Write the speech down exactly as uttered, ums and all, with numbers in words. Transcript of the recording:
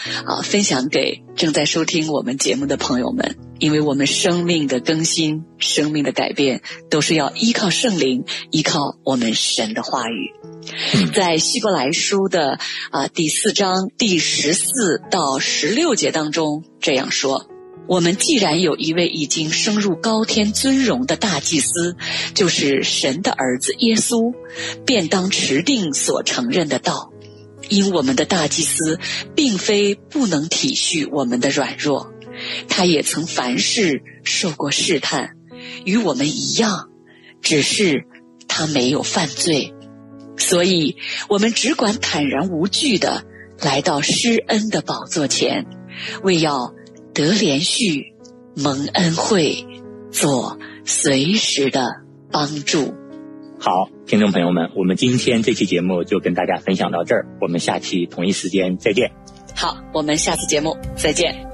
啊分享给正在收听我们节目的朋友们，因为我们生命的更新、生命的改变都是要依靠圣灵，依靠我们神的话语。在希伯来书的啊第四章第十四到十六节当中这样说：我们既然有一位已经升入高天尊荣的大祭司，就是神的儿子耶稣，便当持定所承认的道。因我们的大祭司并非不能体恤我们的软弱，他也曾凡事受过试探，与我们一样，只是他没有犯罪。所以我们只管坦然无惧地来到施恩的宝座前，为要得连续蒙恩惠，做随时的帮助。 好，听众朋友们，我们今天这期节目就跟大家分享到这儿，我们下期同一时间再见。 好，我们下次节目再见。